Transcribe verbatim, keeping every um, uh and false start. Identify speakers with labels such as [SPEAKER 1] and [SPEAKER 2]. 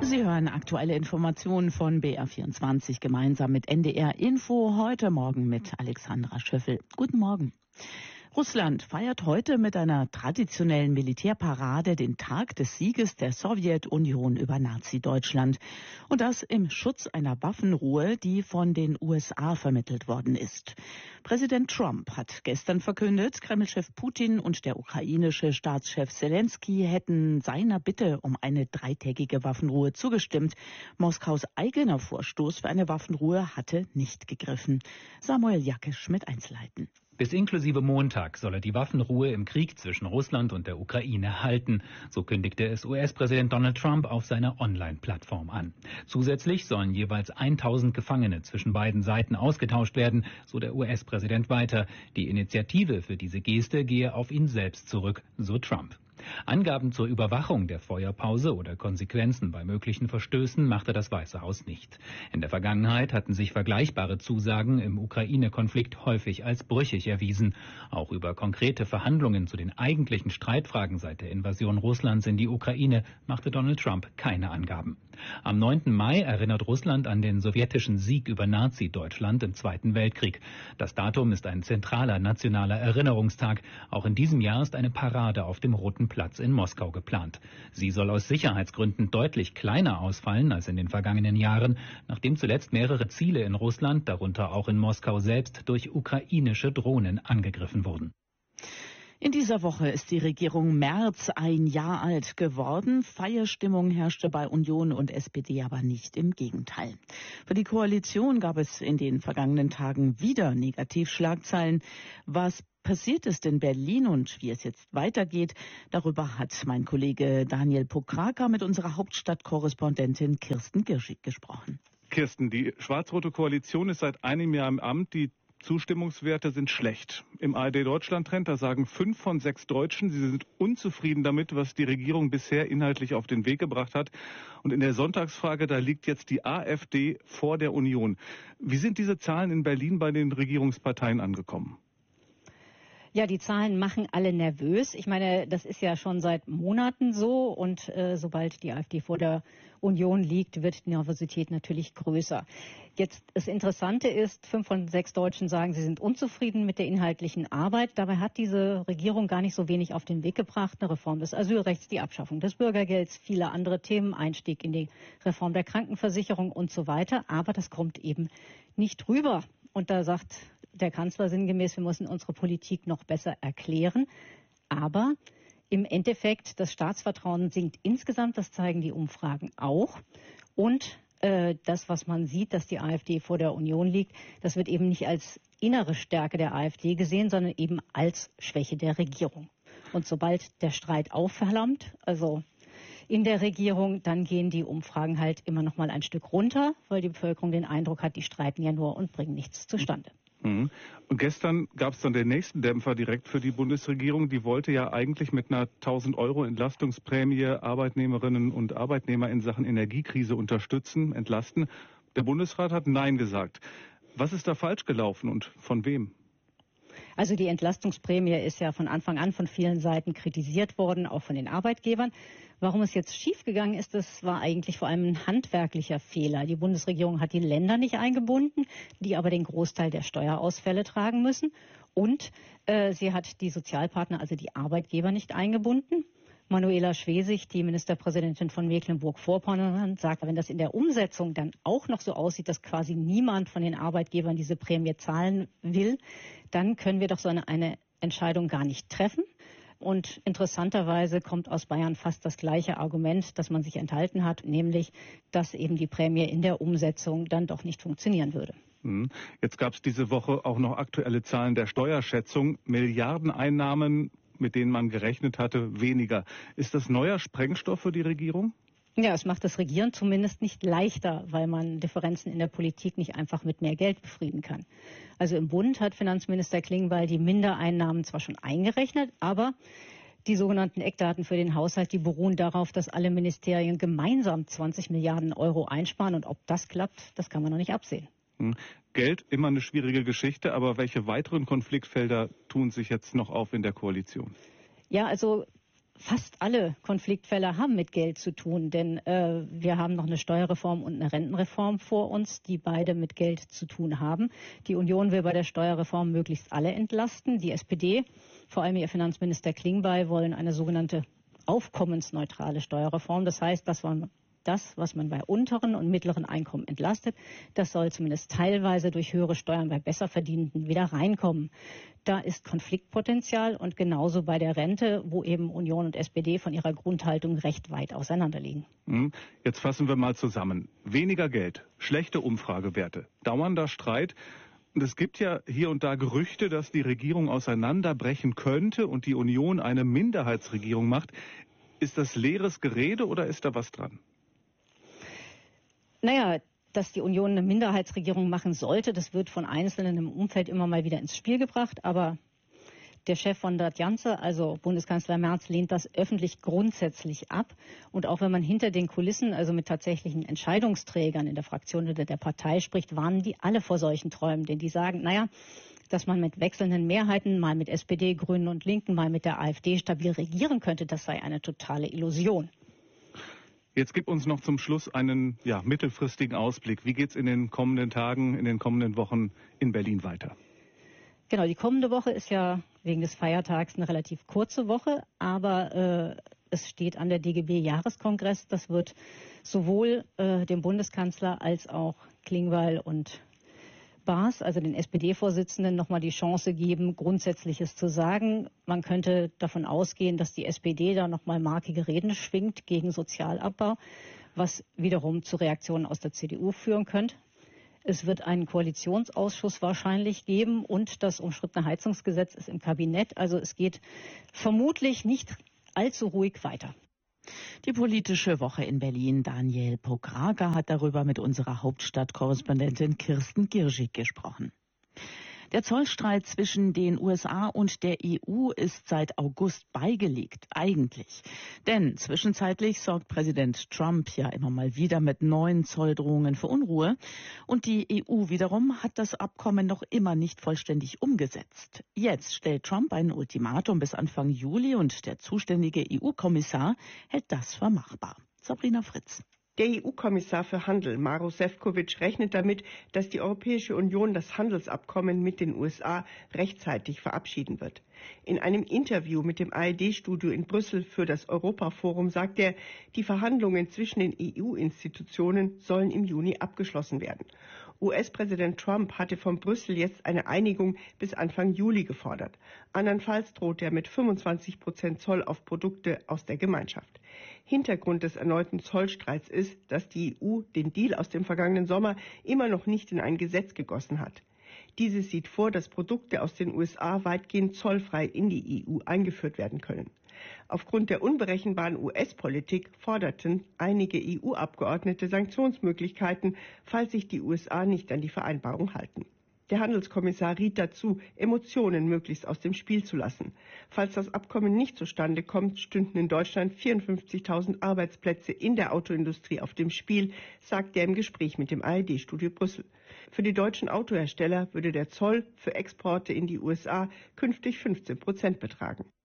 [SPEAKER 1] Sie hören aktuelle Informationen von B R vierundzwanzig gemeinsam mit N D R Info, heute Morgen mit Alexandra Schöffel. Guten Morgen. Russland feiert heute mit einer traditionellen Militärparade den Tag des Sieges der Sowjetunion über Nazi-Deutschland. Und das im Schutz einer Waffenruhe, die von den U S A vermittelt worden ist. Präsident Trump hat gestern verkündet, Kremlchef Putin und der ukrainische Staatschef Selenskyj hätten seiner Bitte um eine dreitägige Waffenruhe zugestimmt. Moskaus eigener Vorstoß für eine Waffenruhe hatte nicht gegriffen. Samuel Jakisch mit Einzelheiten.
[SPEAKER 2] Bis inklusive Montag soll er die Waffenruhe im Krieg zwischen Russland und der Ukraine halten. So kündigte es U S-Präsident Donald Trump auf seiner Online-Plattform an. Zusätzlich sollen jeweils tausend Gefangene zwischen beiden Seiten ausgetauscht werden, so der U S-Präsident weiter. Die Initiative für diese Geste gehe auf ihn selbst zurück, so Trump. Angaben zur Überwachung der Feuerpause oder Konsequenzen bei möglichen Verstößen machte das Weiße Haus nicht. In der Vergangenheit hatten sich vergleichbare Zusagen im Ukraine-Konflikt häufig als brüchig erwiesen. Auch über konkrete Verhandlungen zu den eigentlichen Streitfragen seit der Invasion Russlands in die Ukraine machte Donald Trump keine Angaben. Am neunten Mai erinnert Russland an den sowjetischen Sieg über Nazi-Deutschland im Zweiten Weltkrieg. Das Datum ist ein zentraler nationaler Erinnerungstag. Auch in diesem Jahr ist eine Parade auf dem Roten Platz in Moskau geplant. Sie soll aus Sicherheitsgründen deutlich kleiner ausfallen als in den vergangenen Jahren, nachdem zuletzt mehrere Ziele in Russland, darunter auch in Moskau selbst, durch ukrainische Drohnen angegriffen wurden.
[SPEAKER 1] In dieser Woche ist die Regierung Merz ein Jahr alt geworden. Feierstimmung herrschte bei Union und S P D aber nicht, im Gegenteil. Für die Koalition gab es in den vergangenen Tagen wieder Negativschlagzeilen. Was passiert ist in Berlin und wie es jetzt weitergeht, darüber hat mein Kollege Daniel Pokraka mit unserer Hauptstadtkorrespondentin Kirsten Girschig gesprochen.
[SPEAKER 3] Kirsten, die schwarz-rote Koalition ist seit einem Jahr im Amt. Die Zustimmungswerte sind schlecht. Im A R D-Deutschland-Trend, da sagen fünf von sechs Deutschen, sie sind unzufrieden damit, was die Regierung bisher inhaltlich auf den Weg gebracht hat. Und in der Sonntagsfrage, da liegt jetzt die AfD vor der Union. Wie sind diese Zahlen in Berlin bei den Regierungsparteien angekommen?
[SPEAKER 4] Ja, die Zahlen machen alle nervös. Ich meine, das ist ja schon seit Monaten so. Und äh, sobald die AfD vor der Union liegt, wird die Nervosität natürlich größer. Jetzt das Interessante ist, fünf von sechs Deutschen sagen, sie sind unzufrieden mit der inhaltlichen Arbeit. Dabei hat diese Regierung gar nicht so wenig auf den Weg gebracht. Eine Reform des Asylrechts, die Abschaffung des Bürgergelds, viele andere Themen, Einstieg in die Reform der Krankenversicherung und so weiter. Aber das kommt eben nicht rüber. Und da sagt der Kanzler sinngemäß, wir müssen unsere Politik noch besser erklären. Aber im Endeffekt, das Staatsvertrauen sinkt insgesamt, das zeigen die Umfragen auch. Und äh, das, was man sieht, dass die AfD vor der Union liegt, das wird eben nicht als innere Stärke der AfD gesehen, sondern eben als Schwäche der Regierung. Und sobald der Streit aufflammt, also in der Regierung, dann gehen die Umfragen halt immer noch mal ein Stück runter, weil die Bevölkerung den Eindruck hat, die streiten ja nur und bringen nichts zustande.
[SPEAKER 3] Mhm. Und gestern gab es dann den nächsten Dämpfer direkt für die Bundesregierung. Die wollte ja eigentlich mit einer tausend Euro Entlastungsprämie Arbeitnehmerinnen und Arbeitnehmer in Sachen Energiekrise unterstützen, entlasten. Der Bundesrat hat Nein gesagt. Was ist da falsch gelaufen und von wem?
[SPEAKER 4] Also die Entlastungsprämie ist ja von Anfang an von vielen Seiten kritisiert worden, auch von den Arbeitgebern. Warum es jetzt schiefgegangen ist, das war eigentlich vor allem ein handwerklicher Fehler. Die Bundesregierung hat die Länder nicht eingebunden, die aber den Großteil der Steuerausfälle tragen müssen. Und äh, sie hat die Sozialpartner, also die Arbeitgeber, nicht eingebunden. Manuela Schwesig, die Ministerpräsidentin von Mecklenburg-Vorpommern, sagt, wenn das in der Umsetzung dann auch noch so aussieht, dass quasi niemand von den Arbeitgebern diese Prämie zahlen will, dann können wir doch so eine, eine Entscheidung gar nicht treffen. Und interessanterweise kommt aus Bayern fast das gleiche Argument, das man sich enthalten hat, nämlich, dass eben die Prämie in der Umsetzung dann doch nicht funktionieren würde.
[SPEAKER 3] Jetzt gab es diese Woche auch noch aktuelle Zahlen der Steuerschätzung. Milliardeneinnahmen, mit denen man gerechnet hatte, weniger. Ist das neuer Sprengstoff für die Regierung?
[SPEAKER 4] Ja, es macht das Regieren zumindest nicht leichter, weil man Differenzen in der Politik nicht einfach mit mehr Geld befrieden kann. Also im Bund hat Finanzminister Klingbeil die Mindereinnahmen zwar schon eingerechnet, aber die sogenannten Eckdaten für den Haushalt, die beruhen darauf, dass alle Ministerien gemeinsam zwanzig Milliarden Euro einsparen. Und ob das klappt, das kann man noch nicht absehen.
[SPEAKER 3] Geld, immer eine schwierige Geschichte, aber welche weiteren Konfliktfelder tun sich jetzt noch auf in der Koalition?
[SPEAKER 4] Ja, also fast alle Konfliktfälle haben mit Geld zu tun, denn äh, wir haben noch eine Steuerreform und eine Rentenreform vor uns, die beide mit Geld zu tun haben. Die Union will bei der Steuerreform möglichst alle entlasten. Die S P D, vor allem ihr Finanzminister Klingbeil, wollen eine sogenannte aufkommensneutrale Steuerreform. Das heißt, dass man das, was man bei unteren und mittleren Einkommen entlastet, das soll zumindest teilweise durch höhere Steuern bei Besserverdienenden wieder reinkommen. Da ist Konfliktpotenzial und genauso bei der Rente, wo eben Union und S P D von ihrer Grundhaltung recht weit auseinanderliegen.
[SPEAKER 3] Jetzt fassen wir mal zusammen. Weniger Geld, schlechte Umfragewerte, dauernder Streit. Und es gibt ja hier und da Gerüchte, dass die Regierung auseinanderbrechen könnte und die Union eine Minderheitsregierung macht. Ist das leeres Gerede oder ist da was dran?
[SPEAKER 4] Naja, dass die Union eine Minderheitsregierung machen sollte, das wird von Einzelnen im Umfeld immer mal wieder ins Spiel gebracht. Aber der Chef von das Ganze, also Bundeskanzler Merz, lehnt das öffentlich grundsätzlich ab. Und auch wenn man hinter den Kulissen, also mit tatsächlichen Entscheidungsträgern in der Fraktion oder der Partei spricht, warnen die alle vor solchen Träumen. Denn die sagen, naja, dass man mit wechselnden Mehrheiten, mal mit S P D, Grünen und Linken, mal mit der AfD stabil regieren könnte, das sei eine totale Illusion.
[SPEAKER 3] Jetzt gib uns noch zum Schluss einen ja, mittelfristigen Ausblick. Wie geht es in den kommenden Tagen, in den kommenden Wochen in Berlin weiter?
[SPEAKER 4] Genau, die kommende Woche ist ja wegen des Feiertags eine relativ kurze Woche, aber äh, es steht an der D G B-Jahreskongress. Das wird sowohl äh, dem Bundeskanzler als auch Klingbeil und Baas, also den S P D-Vorsitzenden, nochmal die Chance geben, Grundsätzliches zu sagen. Man könnte davon ausgehen, dass die S P D da nochmal markige Reden schwingt gegen Sozialabbau, was wiederum zu Reaktionen aus der C D U führen könnte. Es wird einen Koalitionsausschuss wahrscheinlich geben und das umstrittene Heizungsgesetz ist im Kabinett. Also es geht vermutlich nicht allzu ruhig weiter.
[SPEAKER 1] Die politische Woche in Berlin. Daniel Pokraga hat darüber mit unserer Hauptstadtkorrespondentin Kirsten Gierschig gesprochen. Der Zollstreit zwischen den U S A und der E U ist seit August beigelegt, eigentlich. Denn zwischenzeitlich sorgt Präsident Trump ja immer mal wieder mit neuen Zolldrohungen für Unruhe. Und die E U wiederum hat das Abkommen noch immer nicht vollständig umgesetzt. Jetzt stellt Trump ein Ultimatum bis Anfang Juli und der zuständige E U-Kommissar hält das für machbar. Sabrina Fritz.
[SPEAKER 5] Der E U-Kommissar für Handel, Maroš Šefčovič, rechnet damit, dass die Europäische Union das Handelsabkommen mit den U S A rechtzeitig verabschieden wird. In einem Interview mit dem A R D-Studio in Brüssel für das Europaforum sagt er, die Verhandlungen zwischen den E U-Institutionen sollen im Juni abgeschlossen werden. U S-Präsident Trump hatte von Brüssel jetzt eine Einigung bis Anfang Juli gefordert. Andernfalls droht er mit fünfundzwanzig Prozent Zoll auf Produkte aus der Gemeinschaft. Hintergrund des erneuten Zollstreits ist, dass die E U den Deal aus dem vergangenen Sommer immer noch nicht in ein Gesetz gegossen hat. Dieses sieht vor, dass Produkte aus den U S A weitgehend zollfrei in die E U eingeführt werden können. Aufgrund der unberechenbaren U S-Politik forderten einige E U-Abgeordnete Sanktionsmöglichkeiten, falls sich die U S A nicht an die Vereinbarung halten. Der Handelskommissar riet dazu, Emotionen möglichst aus dem Spiel zu lassen. Falls das Abkommen nicht zustande kommt, stünden in Deutschland vierundfünfzigtausend Arbeitsplätze in der Autoindustrie auf dem Spiel, sagt er im Gespräch mit dem A R D-Studio Brüssel. Für die deutschen Autohersteller würde der Zoll für Exporte in die U S A künftig fünfzehn Prozent betragen.